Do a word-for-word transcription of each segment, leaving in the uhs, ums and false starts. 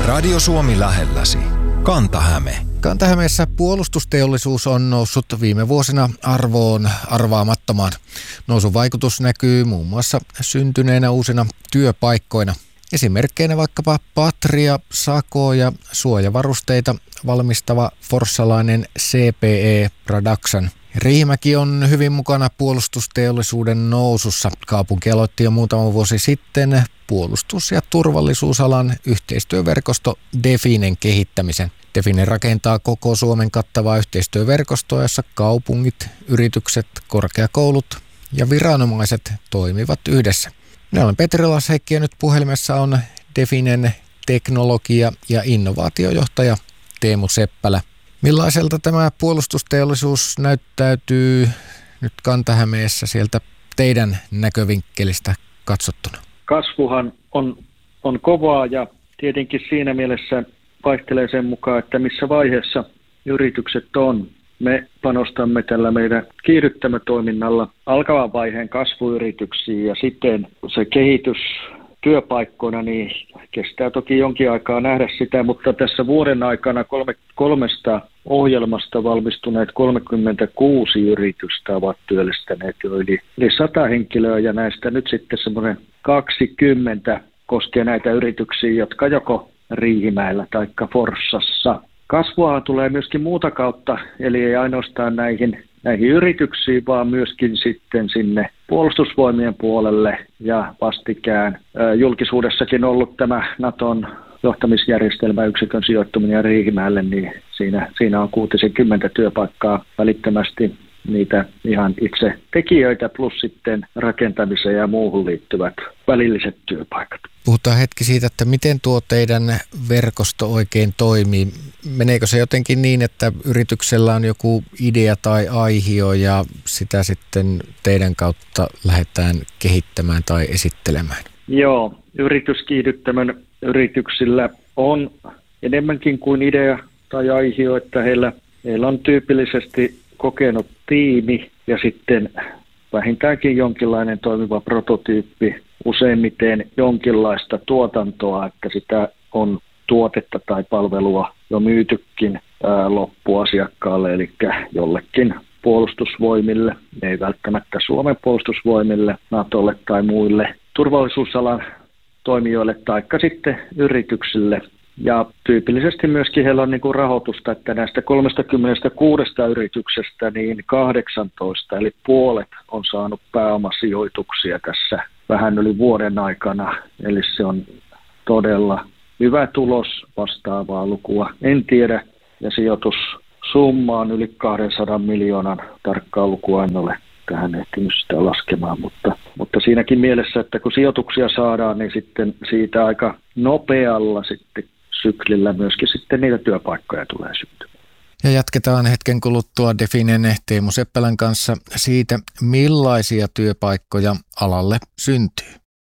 Radio Suomi lähelläsi. Kanta-Häme. Kanta-Hämeessä puolustusteollisuus on noussut viime vuosina arvoon arvaamattomaan. Nousun vaikutus näkyy muun muassa syntyneinä uusina työpaikkoina. Esimerkkeinä vaikkapa Patria, Sako ja suojavarusteita valmistava forssalainen C P E Production. Riihimäki on hyvin mukana puolustusteollisuuden nousussa. Kaupunki aloitti jo muutama vuosi sitten puolustus- ja turvallisuusalan yhteistyöverkosto Definen kehittämisen. Define rakentaa koko Suomen kattavaa yhteistyöverkostoa, jossa kaupungit, yritykset, korkeakoulut ja viranomaiset toimivat yhdessä. Minä olen Petri Lasheikki ja nyt puhelimessa on Definen teknologia- ja innovaatiojohtaja Teemu Seppälä. Millaiselta tämä puolustusteollisuus näyttäytyy nyt Kanta-Hämeessä sieltä teidän näkövinkkelistä katsottuna? Kasvuhan on, on kovaa ja tietenkin siinä mielessä vaihtelee sen mukaan, että missä vaiheessa yritykset on. Me panostamme tällä meidän kiihdyttämötoiminnalla alkavan vaiheen kasvuyrityksiin ja sitten se kehitys työpaikkoina niin kestää toki jonkin aikaa nähdä sitä, mutta tässä vuoden aikana kolme, kolmesta ohjelmasta valmistuneet kolmekymmentäkuusi yritystä ovat työllistäneet jo yli, yli sata henkilöä ja näistä nyt sitten semmoinen kaksikymmentä koskee näitä yrityksiä, jotka joko Riihimäellä tai Forssassa. Kasvua tulee myöskin muuta kautta, eli ei ainoastaan näihin, näihin yrityksiin, vaan myöskin sitten sinne puolustusvoimien puolelle ja vastikään. Julkisuudessakin ollut tämä Naton johtamisjärjestelmäyksikön sijoittuminen Riihimäelle, niin siinä, siinä on kuusikymmentä työpaikkaa välittömästi niitä ihan itse tekijöitä plus sitten rakentamiseen ja muuhun liittyvät välilliset työpaikat. Puhutaan hetki siitä, että miten tuo teidän verkosto oikein toimii. Meneekö se jotenkin niin, että yrityksellä on joku idea tai aihio ja sitä sitten teidän kautta lähdetään kehittämään tai esittelemään? Joo, yrityskiihdyttämön yrityksillä on enemmänkin kuin idea tai aihio, että heillä, heillä on tyypillisesti kokenut tiimi ja sitten vähintäänkin jonkinlainen toimiva prototyyppi, useimmiten jonkinlaista tuotantoa, että sitä on tuotetta tai palvelua jo myytykin ää, loppuasiakkaalle, eli jollekin puolustusvoimille, ei välttämättä Suomen puolustusvoimille, Natolle tai muille turvallisuusalan toimijoille taikka sitten yrityksille. Ja tyypillisesti myöskin heillä on niin kuin rahoitusta, että näistä kolmekymmentäkuusi yrityksestä niin kahdeksantoista eli puolet on saanut pääomasijoituksia tässä vähän yli vuoden aikana. Eli se on todella hyvä tulos, vastaavaa lukua en tiedä. Ja sijoitussumma on yli kahdensadan miljoonan, tarkkaa lukua en ole tähän ehtinyt sitä laskemaan, mutta, mutta siinäkin mielessä, että kun sijoituksia saadaan, niin sitten siitä aika nopealla sitten syklillä myöskin sitten niitä työpaikkoja tulee syntymään. Ja jatketaan hetken kuluttua Definen Teemu Seppälän kanssa siitä, millaisia työpaikkoja alalle syntyy.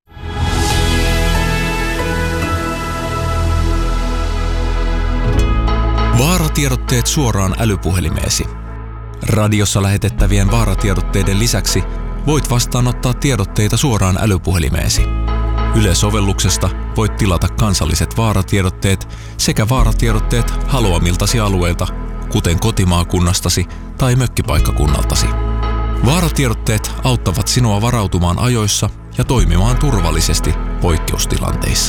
Vaaratiedotteet suoraan älypuhelimeesi. Radiossa lähetettävien vaaratiedotteiden lisäksi voit vastaanottaa tiedotteita suoraan älypuhelimeesi. Yle-sovelluksesta voit tilata kansalliset vaaratiedotteet sekä vaaratiedotteet haluamiltasi alueilta, kuten kotimaakunnastasi tai mökkipaikkakunnaltasi. Vaaratiedotteet auttavat sinua varautumaan ajoissa ja toimimaan turvallisesti poikkeustilanteissa.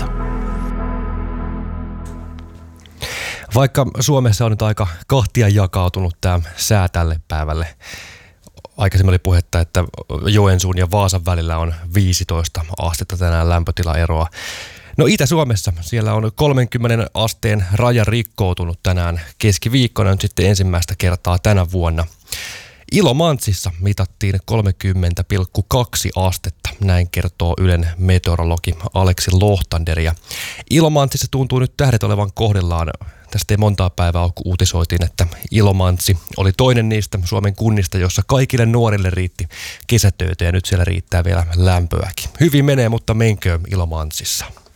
Vaikka Suomessa on nyt aika kahtia jakautunut tämä sää tälle päivälle, aikaisemmin oli puhetta, että Joensuun ja Vaasan välillä on viisitoista astetta tänään lämpötilaeroa. No Itä-Suomessa siellä on kolmenkymmenen asteen raja rikkoutunut tänään keskiviikkona nyt sitten ensimmäistä kertaa tänä vuonna. Ilomantsissa mitattiin kolmekymmentä pilkku kaksi astetta, näin kertoo Ylen meteorologi Aleksi Lohtander. Ja Ilomantsissa tuntuu nyt tähdet olevan kohdillaan. Tästä ei montaa päivää ole, kun uutisoitiin, että Ilomantsi oli toinen niistä Suomen kunnista, jossa kaikille nuorille riitti kesätöitä ja nyt siellä riittää vielä lämpöäkin. Hyvin menee, mutta menköön Ilomantsissa.